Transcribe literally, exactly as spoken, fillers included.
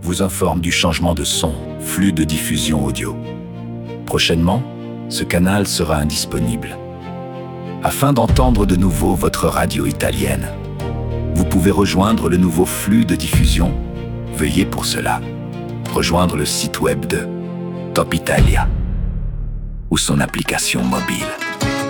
vous informe du changement de son, flux de diffusion audio. Prochainement, ce canal sera indisponible. Afin d'entendre de nouveau votre radio italienne, vous pouvez rejoindre le nouveau flux de diffusion. Veuillez pour cela rejoindre le site web de Top Italia ou son application mobile.